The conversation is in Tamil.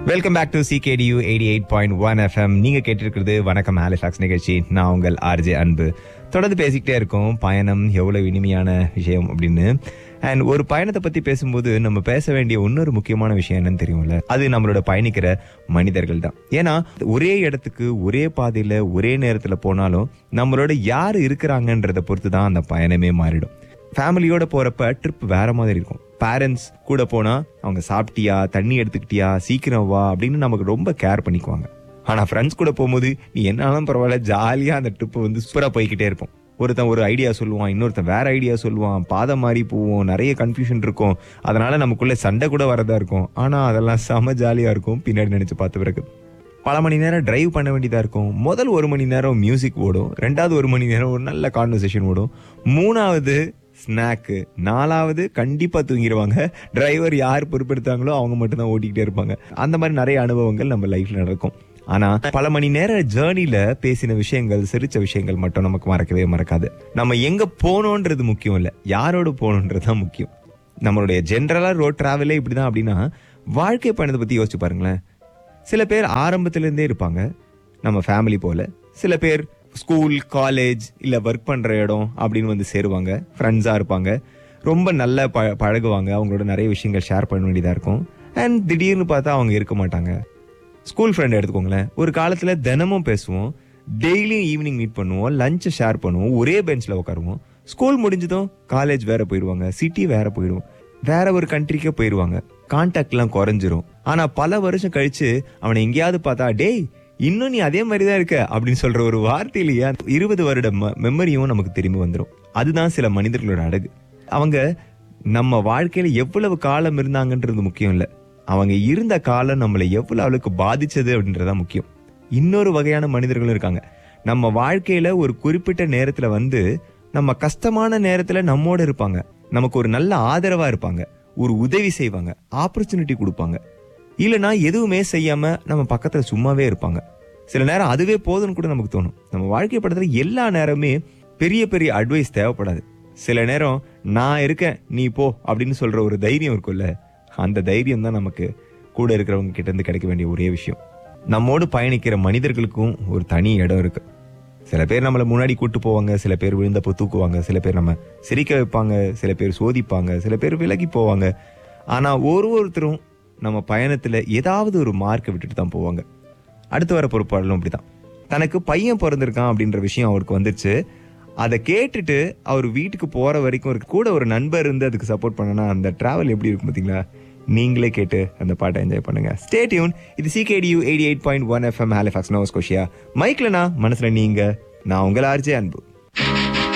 Welcome back to CKDU 88.1 FM. நீங்க கேட்டிருக்கிறது வணக்கம் ஹாலிஃபாக்ஸ் நிகழ்ச்சி. நான் உங்கள் ஆர்ஜே அன்பு. தொடர்ந்து பேசிக்கிட்டே இருக்கோம் பயணம் எவ்வளவு இனிமையான விஷயம் அப்படின்னு. அண்ட் ஒரு பயணத்தை பத்தி பேசும்போது நம்ம பேச வேண்டிய இன்னொரு முக்கியமான விஷயம் என்னன்னு தெரியும்ல, அது நம்மளோட பயணிக்கிற மனிதர்கள் தான். ஏன்னா ஒரே இடத்துக்கு ஒரே பாதையில ஒரே நேரத்துல போனாலும் நம்மளோட யாரு இருக்கிறாங்கன்றத பொறுத்து தான் அந்த பயணமே மாறிடும். ஃபேமிலியோட போறப்ப ட்ரிப் வேற மாதிரி இருக்கும். பேரண்ட்ஸ் கூட போனா அவங்க சாப்பிட்டியா, தண்ணி எடுத்துக்கிட்டியா, சீக்கிரம் வா அப்படின்னு நமக்கு ரொம்ப கேர் பண்ணிக்குவாங்க. ஆனா ஃப்ரெண்ட்ஸ் கூட போகும்போது நீ என்னாலும் பரவாயில்ல, ஜாலியா அந்த ட்ரிப் சூப்பரா போய்கிட்டே இருப்போம். ஒருத்தன் ஒரு ஐடியா சொல்லுவான், இன்னொருத்தன் வேற ஐடியா சொல்லுவான், பாதை மாறி போவோம், நிறைய கன்ஃபியூஷன் இருக்கும். அதனால நமக்குள்ள சண்டை கூட வரதா இருக்கும். ஆனா அதெல்லாம் செம ஜாலியா இருக்கும் பின்னாடி நினைச்சு பார்த்த பிறகு. பல மணி நேரம் டிரைவ் பண்ண வேண்டியதா இருக்கும். முதல் 1 மணி நேரம் மியூசிக் ஓடும், 2வது 1 மணி நேரம் ஒரு நல்ல கான்வர்சேஷன் ஓடும், 3வது ஸ்நாக்கு, 4வது கண்டிப்பா தூங்கிடுவாங்க. டிரைவர் யார் பொறுப்பெடுத்தாங்களோ அவங்க மட்டும் தான் ஓட்டிக்கிட்டே இருப்பாங்க. அந்த மாதிரி நிறைய அனுபவங்கள் நம்ம லைஃப்ல நடக்கும். ஆனா பல மணி நேர ஜேர்னில பேசின விஷயங்கள், சிரிச்ச விஷயங்கள் மட்டும் நமக்கு மறக்கவே மறக்காது. நம்ம எங்க போனோன்றது முக்கியம் இல்ல, யாரோட போனோன்றது தான் முக்கியம். நம்மளுடைய ஜென்ரலா ரோட் டிராவலே இப்படிதான் அப்படின்னா, வாழ்க்கை பயணத்தை பத்தி யோசிச்சு பாருங்களேன். சில பேர் ஆரம்பத்துல இருந்தே இருப்பாங்க நம்ம ஃபேமிலி போல. சில பேர் ஸ்கூல், காலேஜ் இல்ல ஒர்க் பண்ற இடம் அப்படின்னு வந்து சேருவாங்க, ஃப்ரெண்ட்ஸா இருப்பாங்க, ரொம்ப நல்லா பழகுவாங்க, அவங்களோட நிறைய விஷயங்கள் ஷேர் பண்ண வேண்டியதா இருக்கும். அண்ட் திடீர்னு பார்த்தா அவங்க இருக்க மாட்டாங்க. ஸ்கூல் ஃப்ரெண்ட் எடுத்துக்கோங்களேன். ஒரு காலத்துல தினமும் பேசுவோம், டெய்லியும் ஈவினிங் மீட் பண்ணுவோம், லஞ்ச் ஷேர் பண்ணுவோம், ஒரே பெஞ்ச்ல உட்காருவோம். ஸ்கூல் முடிஞ்சதும் காலேஜ் வேற போயிடுவாங்க, சிட்டி வேற போயிடுவோம், வேற ஒரு கண்ட்ரிக்கே போயிடுவாங்க. கான்டாக்ட் எல்லாம் குறைஞ்சிரும். ஆனா பல வருஷம் கழிச்சு அவனை எங்கேயாவது பார்த்தா, டேய் இன்னும் நீ அதே மாதிரி தான் இருக்க அப்படின்னு சொல்ற ஒரு வார்த்தையிலேயே 20 வருட மெமரியும் நமக்கு திரும்பி வந்துடும். அதுதான் சில மனிதர்களோட அழகு. அவங்க நம்ம வாழ்க்கையில எவ்வளவு காலம் இருந்தாங்கன்றது முக்கியம் இல்ல, அவங்க இருந்த காலம் நம்மளை எவ்வளவு அளவுக்கு பாதிச்சது அப்படின்றதான் முக்கியம். இன்னொரு வகையான மனிதர்களும் இருக்காங்க. நம்ம வாழ்க்கையில ஒரு குறிப்பிட்ட நேரத்துல வந்து நம்ம கஷ்டமான நேரத்துல நம்மோட இருப்பாங்க, நமக்கு ஒரு நல்ல ஆதரவா இருப்பாங்க, ஒரு உதவி செய்வாங்க, ஆப்பர்ச்சுனிட்டி கொடுப்பாங்க. இல்லைன்னா எதுவுமே செய்யாம நம்ம பக்கத்துல சும்மாவே இருப்பாங்க. சில நேரம் அதுவே போதும்னு கூட நமக்கு தோணும். நம்ம வாழ்க்கை படத்துல எல்லா நேரமே பெரிய பெரிய அட்வைஸ் தேவைப்படாது. சில நேரம் நான் இருக்கேன் நீ போ அப்படின்னு சொல்ற ஒரு தைரியம் இருக்கும்ல, அந்த தைரியம் தான் நமக்கு கூட இருக்கிறவங்க கிட்ட இருந்து கிடைக்க வேண்டிய ஒரே விஷயம். நம்மோடு பயணிக்கிற மனிதர்களுக்கும் ஒரு தனி இடம் இருக்கு. சில பேர் நம்மளை முன்னாடி கூட்டு போவாங்க, சில பேர் விழுந்தப்போ தூக்குவாங்க, சில பேர் நம்ம சிரிக்க வைப்பாங்க, சில பேர் சோதிப்பாங்க, சில பேர் விலகி போவாங்க. ஆனா ஒருத்தரும் நம்ம பயணத்துல ஏதாவது ஒரு மார்க்கை விட்டுட்டு தான் போவாங்க. அடுத்து வர பொறுப்பாளரும் அப்படிதான். தனக்கு பையன் பிறந்திருக்கான் அப்படின்ற விஷயம் அவருக்கு வந்துருச்சு. அதை கேட்டுட்டு அவர் வீட்டுக்கு போற வரைக்கும் கூட ஒரு நண்பர் இருந்து அதுக்கு சப்போர்ட் பண்ணனா அந்த டிராவல் எப்படி இருக்கும் பாத்தீங்களா? நீங்களே கேட்டு அந்த பாட்டை என்ஜாய் பண்ணுங்க. Stay tune. இது CKDU 88.1 FM Halifax, Noah Scotia. மைக்ல நான், மனசுல நீங்க. நான் உங்கள் ஆர்ஜே அன்பு.